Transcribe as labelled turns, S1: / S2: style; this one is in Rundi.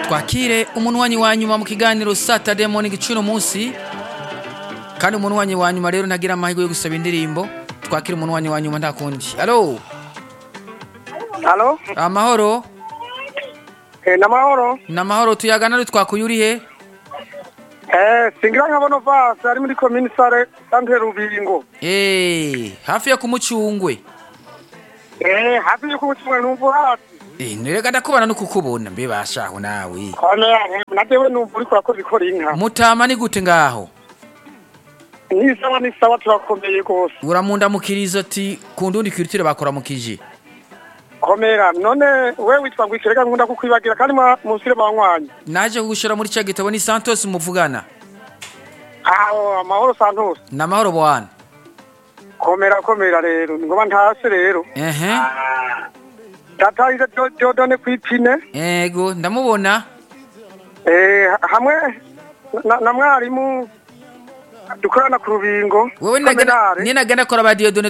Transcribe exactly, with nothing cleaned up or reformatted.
S1: twakire umunwanyi wa nyuma mu kiganiro Saturday morning cy'uno munsi kandi umunwanyi wa nyuma rero ntagira amahirwe yo gusaba indirimbo twakire umunwanyi wa nyuma nta kundi. Allo
S2: Allo
S1: amahoro
S2: eh namahoro
S1: namahoro tuyagana ru twakuyurihe
S2: eh singira nkabona vase ari muri commune Sare Santre Rubingo
S1: eh hafi ya kumucungwe
S2: eh hafi yo kumucungwe numva hasi
S1: eh nerega ndakubana no kukubona mbe bashaho nawe
S2: kone nadewe numva uri kurakora bikora inka
S1: mutama ni gute ngaho
S2: ni sawa ni sawa turakomeye gose
S1: uramunda mukirizo ati kundundi kwirutire bakora mukije
S2: komera none we witwa ngwikirega nkunda kukwibagira kandi musire banywanye
S1: naje kugushira muri cya gitabo ni Santos muvugana
S2: aho amahoro Santos
S1: namahoro bwana
S2: komera komera rero ngoba ntase rero
S1: ehe
S2: data ize Jodone kwipine
S1: ego ndamubona
S2: eh hamwe na mwarimu dukorana ku Rubingo
S1: wewe nagana nina gana kora ba Diodone